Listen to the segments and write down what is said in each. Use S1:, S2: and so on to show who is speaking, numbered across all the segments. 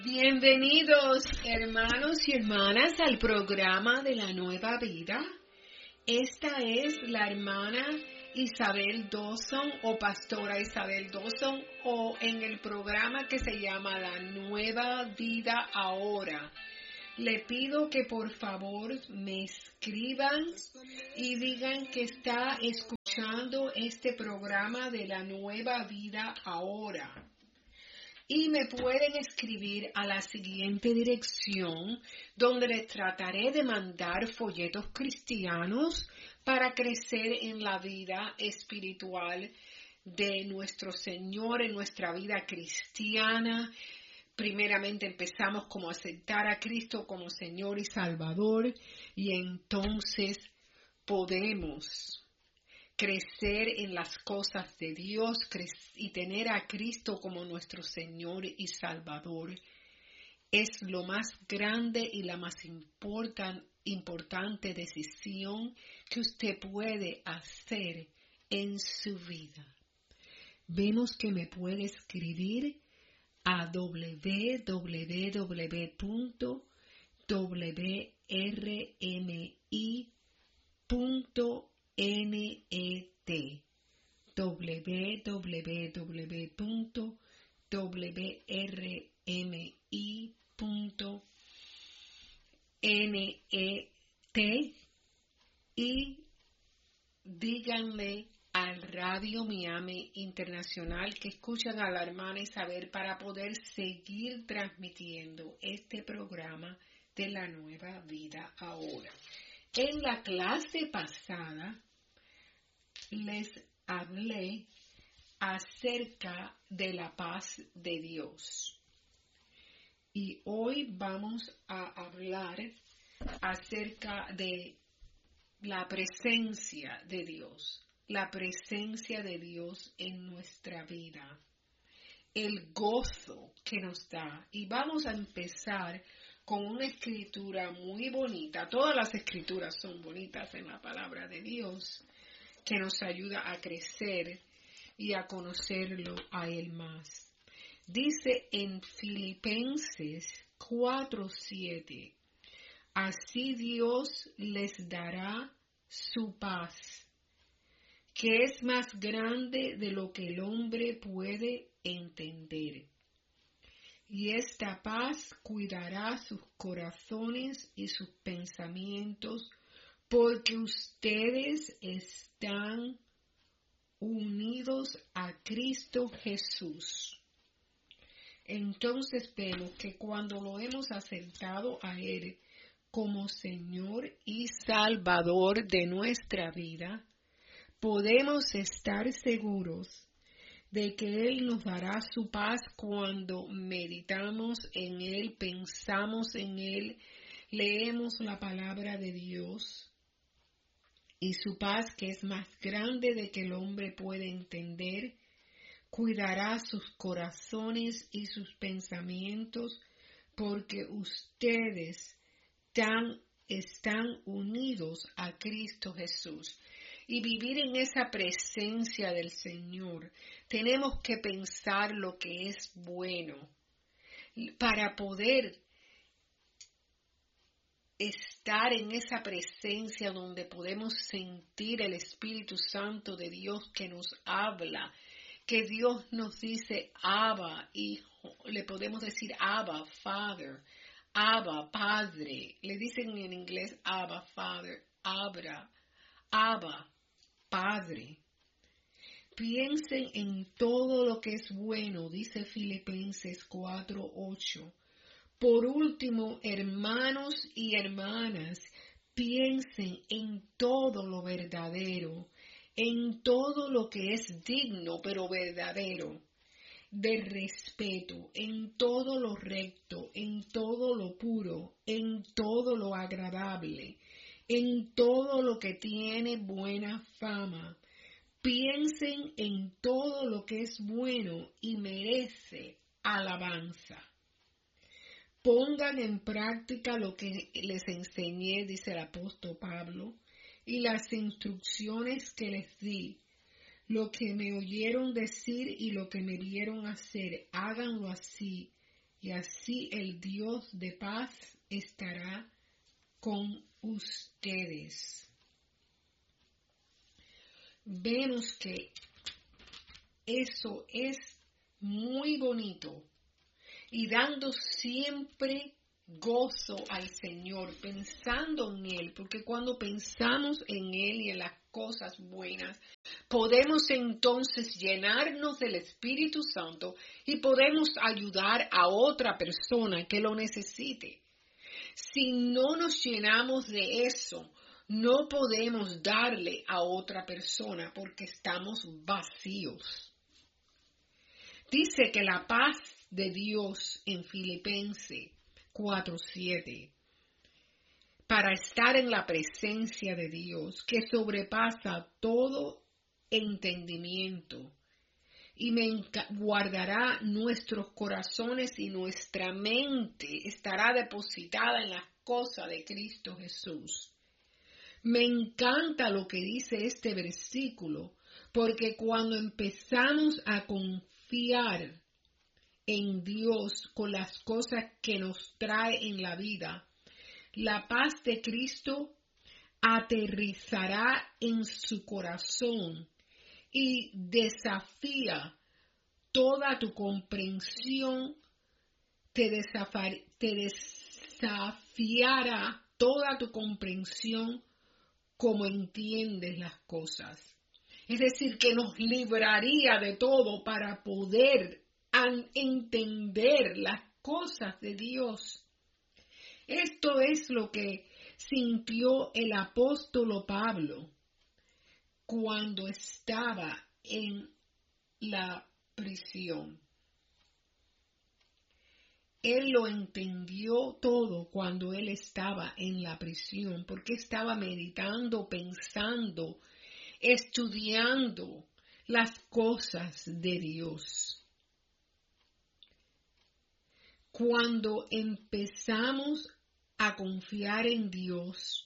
S1: Bienvenidos, hermanos y hermanas, al programa de la Nueva Vida. Esta es la hermana Isabel Dawson o Pastora Isabel Dawson, o en el programa que se llama La Nueva Vida Ahora. Le pido que por favor me escriban y digan que está escuchando este programa de La Nueva Vida Ahora. Y me pueden escribir a la siguiente dirección, donde les trataré de mandar folletos cristianos para crecer en la vida espiritual de nuestro Señor, en nuestra vida cristiana. Primeramente empezamos como a aceptar a Cristo como Señor y Salvador, y entonces podemos crecer en las cosas de Dios y tener a Cristo como nuestro Señor y Salvador. Es lo más grande y la más importante decisión que usted puede hacer en su vida. Vemos que me puede escribir a www.wrmi.net www.wrmi.net y díganle al Radio Miami Internacional que escuchan a la hermana Isabel para poder seguir transmitiendo este programa de la Nueva Vida Ahora. En la clase pasada les hablé acerca de la paz de Dios. Y hoy vamos a hablar acerca de la presencia de Dios. La presencia de Dios en nuestra vida. El gozo que nos da. Y vamos a empezar con una escritura muy bonita. Todas las escrituras son bonitas en la palabra de Dios, que nos ayuda a crecer y a conocerlo a Él más. Dice en Filipenses 4:7, así Dios les dará su paz, que es más grande de lo que el hombre puede entender. Y esta paz cuidará sus corazones y sus pensamientos, porque ustedes están unidos a Cristo Jesús. Entonces vemos que cuando lo hemos aceptado a Él como Señor y Salvador de nuestra vida, podemos estar seguros de que Él nos dará su paz cuando meditamos en Él, pensamos en Él, leemos la palabra de Dios. Y su paz, que es más grande de que el hombre puede entender, cuidará sus corazones y sus pensamientos, porque ustedes están unidos a Cristo Jesús. Y vivir en esa presencia del Señor, tenemos que pensar lo que es bueno para poder estar en esa presencia donde podemos sentir el Espíritu Santo de Dios que nos habla, que Dios nos dice Abba, Hijo, le podemos decir Abba, Father, Abba, Padre, le dicen en inglés Abba, Father, Abba, Padre. Piensen en todo lo que es bueno, dice Filipenses 4:8. Por último, hermanos y hermanas, piensen en todo lo verdadero, en todo lo que es digno pero verdadero, de respeto, en todo lo recto, en todo lo puro, en todo lo agradable, en todo lo que tiene buena fama. Piensen en todo lo que es bueno y merece alabanza. Pongan en práctica lo que les enseñé, dice el apóstol Pablo, y las instrucciones que les di. Lo que me oyeron decir y lo que me vieron hacer, háganlo así, y así el Dios de paz estará con ustedes. Vemos que eso es muy bonito y dando siempre gozo al Señor, pensando en Él, porque cuando pensamos en Él y en las cosas buenas, podemos entonces llenarnos del Espíritu Santo y podemos ayudar a otra persona que lo necesite. Si no nos llenamos de eso, no podemos darle a otra persona porque estamos vacíos. Dice que la paz de Dios en Filipenses 4:7, para estar en la presencia de Dios, que sobrepasa todo entendimiento, y guardará nuestros corazones y nuestra mente estará depositada en las cosas de Cristo Jesús. Me encanta lo que dice este versículo, porque cuando empezamos a confiar en Dios con las cosas que nos trae en la vida, la paz de Cristo aterrizará en su corazón y desafía toda tu comprensión, te desafiará toda tu comprensión como entiendes las cosas. Es decir, que nos libraría de todo para poder entender las cosas de Dios. Esto es lo que sintió el apóstol Pablo cuando estaba en la prisión. Él lo entendió todo cuando él estaba en la prisión, porque estaba meditando, pensando, estudiando las cosas de Dios. Cuando empezamos a confiar en Dios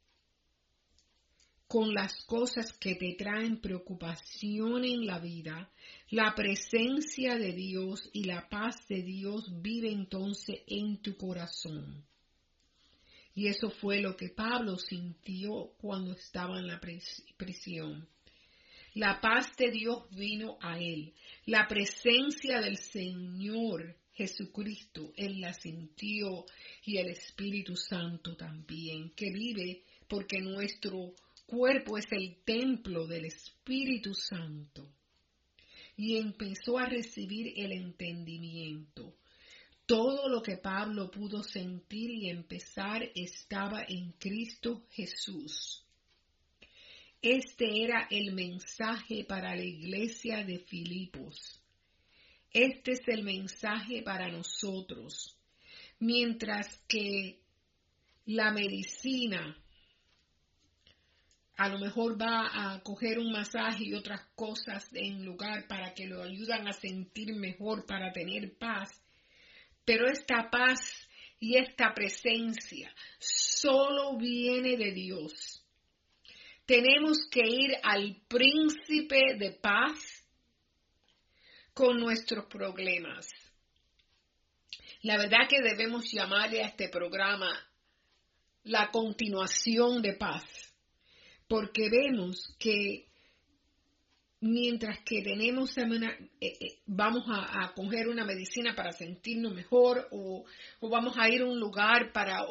S1: con las cosas que te traen preocupación en la vida, la presencia de Dios y la paz de Dios vive entonces en tu corazón. Y eso fue lo que Pablo sintió cuando estaba en la prisión. La paz de Dios vino a él. La presencia del Señor Jesucristo, él la sintió, y el Espíritu Santo también, que vive porque nuestro cuerpo es el templo del Espíritu Santo. Y empezó a recibir el entendimiento. Todo lo que Pablo pudo sentir y empezar estaba en Cristo Jesús. Este era el mensaje para la iglesia de Filipos. Este es el mensaje para nosotros. Mientras que la medicina a lo mejor va a coger un masaje y otras cosas en lugar para que lo ayudan a sentir mejor, para tener paz. Pero esta paz y esta presencia solo viene de Dios. Tenemos que ir al príncipe de paz con nuestros problemas. La verdad que debemos llamarle a este programa la continuación de paz, porque vemos que mientras que vamos a coger una medicina para sentirnos mejor o vamos a ir a un lugar para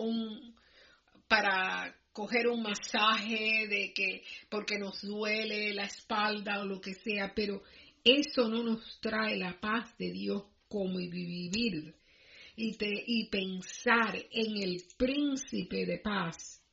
S1: coger un masaje porque nos duele la espalda o lo que sea, pero eso no nos trae la paz de Dios como vivir y pensar en el príncipe de paz,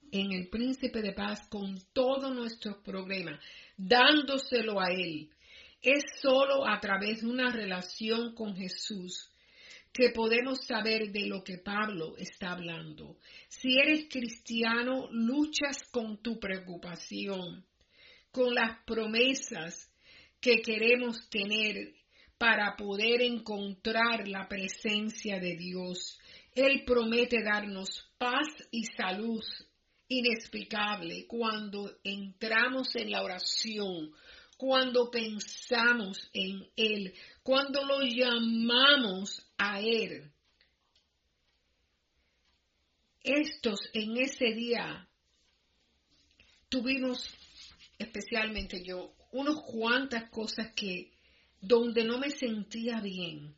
S1: con todos nuestros problemas, dándoselo a Él. Es solo a través de una relación con Jesús que podemos saber de lo que Pablo está hablando. Si eres cristiano, luchas con tu preocupación, con las promesas que queremos tener para poder encontrar la presencia de Dios. Él promete darnos paz y salud inexplicable cuando entramos en la oración cuando pensamos en Él, cuando lo llamamos a Él. En ese día, tuvimos, especialmente yo, unas cuantas cosas donde no me sentía bien,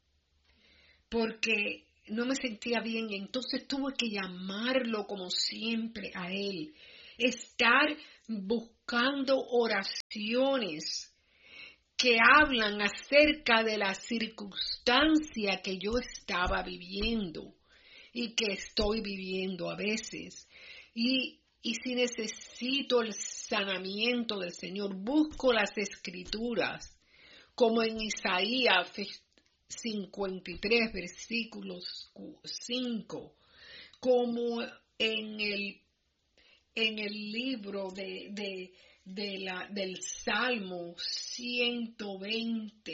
S1: porque no me sentía bien, y entonces tuve que llamarlo como siempre a Él, estar buscando oraciones que hablan acerca de la circunstancia que yo estaba viviendo y que estoy viviendo a veces. Y si necesito el sanamiento del Señor, busco las Escrituras, como en Isaías 53, versículos 5, como en el libro del Salmo 120,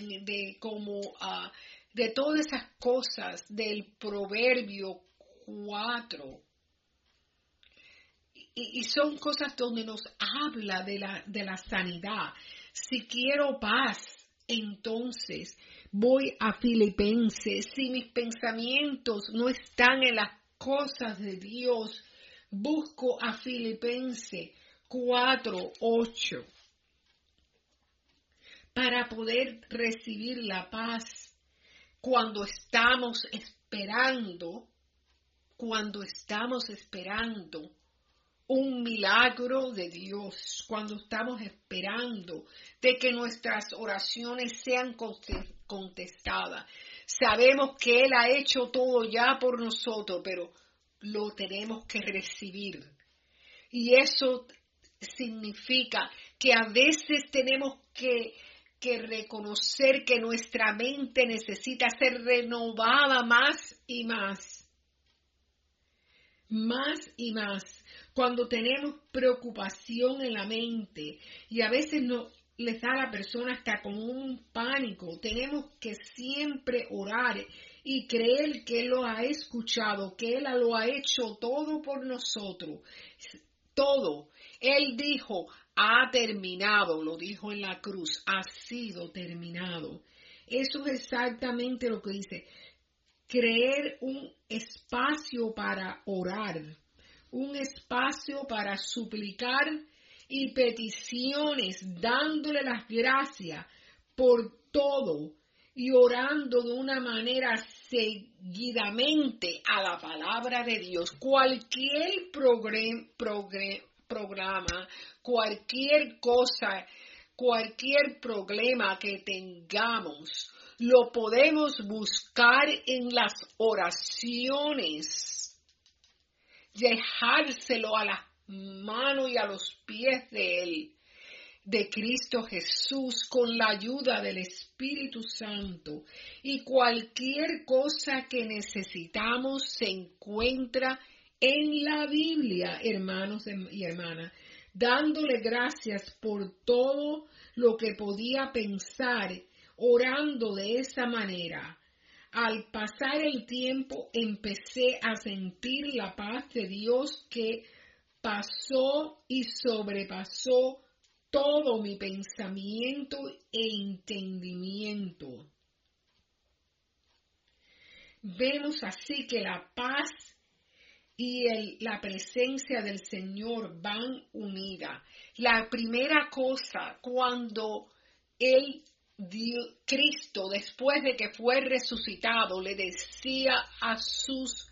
S1: de todas esas cosas, del Proverbio 4. Y son cosas donde nos habla de la sanidad. Si quiero paz, entonces voy a Filipenses. Si mis pensamientos no están en las cosas de Dios, busco a Filipenses 4:8 para poder recibir la paz cuando estamos esperando un milagro de Dios, cuando estamos esperando de que nuestras oraciones sean contestadas. Sabemos que Él ha hecho todo ya por nosotros, pero lo tenemos que recibir. Y eso significa que a veces tenemos que reconocer que nuestra mente necesita ser renovada más y más. Más y más. Cuando tenemos preocupación en la mente y a veces les da a la persona hasta como un pánico, tenemos que siempre orar y creer que Él lo ha escuchado, que Él lo ha hecho todo por nosotros. Todo. Él dijo, ha terminado, lo dijo en la cruz, ha sido terminado. Eso es exactamente lo que dice. Creer un espacio para orar, un espacio para suplicar y peticiones, dándole las gracias por todo y orando de una manera seguidamente a la palabra de Dios. Cualquier programa, cualquier cosa, cualquier problema que tengamos, lo podemos buscar en las oraciones, dejárselo a las manos y a los pies de Él, de Cristo Jesús, con la ayuda del Espíritu Santo. Y cualquier cosa que necesitamos se encuentra en la Biblia, hermanos y hermanas, dándole gracias por todo lo que podía pensar, orando de esa manera. Al pasar el tiempo empecé a sentir la paz de Dios que pasó y sobrepasó todo mi pensamiento e entendimiento. Vemos así que la paz y la presencia del Señor van unidas. La primera cosa, cuando Cristo, después de que fue resucitado, le decía a sus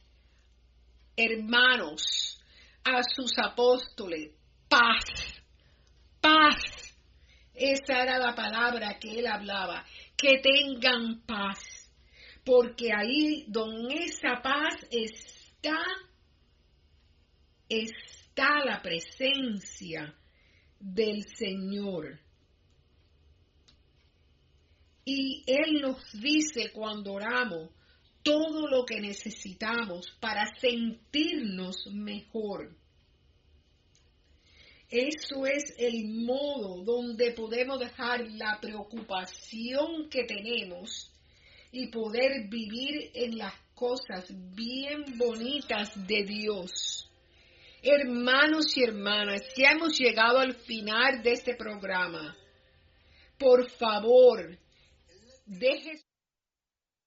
S1: hermanos, a sus apóstoles, paz, paz. Esa era la palabra que Él hablaba, que tengan paz, porque ahí donde esa paz está la presencia del Señor. Y Él nos dice cuando oramos todo lo que necesitamos para sentirnos mejor. Eso es el modo donde podemos dejar la preocupación que tenemos y poder vivir en las cosas bien bonitas de Dios. Hermanos y hermanas, ya hemos llegado al final de este programa. Por favor, deje